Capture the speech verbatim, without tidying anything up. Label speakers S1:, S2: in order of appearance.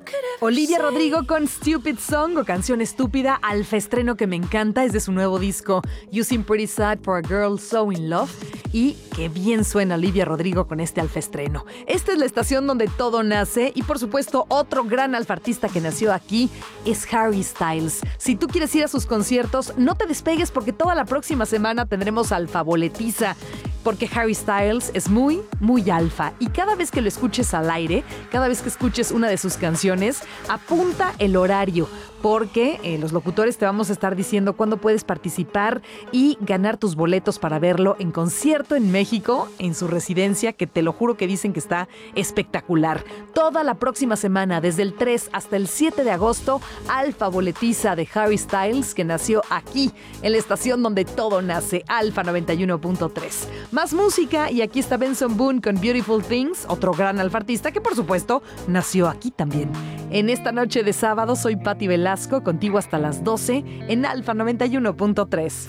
S1: Olivia Rodrigo con Stupid Song o Canción Estúpida, alfa estreno que me encanta, es de su nuevo disco You Seem Pretty Sad for a Girl So In Love. Y qué bien suena Olivia Rodrigo con este alfa estreno. Esta es la estación donde todo nace y por supuesto otro gran alfa artista que nació aquí es Harry Styles. Si tú quieres ir a sus conciertos, no te despegues porque toda la próxima semana tendremos alfa boletiza. Porque Harry Styles es muy, muy alfa. Y cada vez que lo escuches al aire, cada vez que escuches una de sus canciones, apunta el horario. Porque eh, los locutores te vamos a estar diciendo cuándo puedes participar y ganar tus boletos para verlo en concierto en México, en su residencia, que te lo juro que dicen que está espectacular. Toda la próxima semana, desde el tres hasta el siete de agosto, alfa boletiza de Harry Styles, que nació aquí, en la estación donde todo nace, Alfa noventa y uno punto tres. Más música, y aquí está Benson Boone con Beautiful Things, otro gran alfa artista que por supuesto nació aquí también. En esta noche de sábado soy Patti Velasco, contigo hasta las doce en Alfa noventa y uno punto tres.